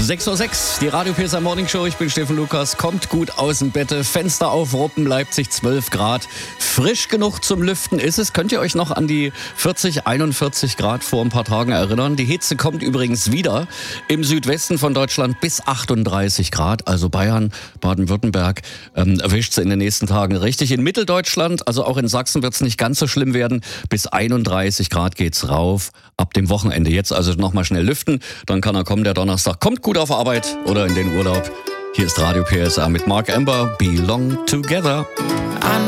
6:06 Uhr, die Radio PSA Morning Show. Ich bin Steffen Lukas. Kommt gut aus dem Bett. Fenster auf, Ruppen, Leipzig 12 Grad. Frisch genug zum Lüften ist es. Könnt ihr euch noch an die 40, 41 Grad vor ein paar Tagen erinnern? Die Hitze kommt übrigens wieder im Südwesten von Deutschland bis 38 Grad. Also Bayern, Baden-Württemberg erwischt sie in den nächsten Tagen richtig. In Mitteldeutschland, also auch in Sachsen, wird es nicht ganz so schlimm werden. Bis 31 Grad geht's rauf. Ab dem Wochenende jetzt also nochmal schnell lüften. Dann kann er kommen, der Donnerstag. Kommt gut auf Arbeit oder in den Urlaub. Hier ist Radio PSA mit Mark Amber. Belong Together.